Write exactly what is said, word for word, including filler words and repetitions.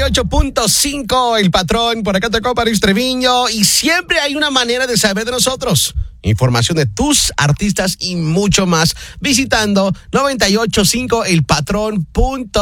y ocho punto cinco, El Patrón. Por acá tocó París Treviño. Y siempre hay una manera de saber de nosotros. Información de tus artistas y mucho más. Visitando noventa y ocho punto cinco el patrón punto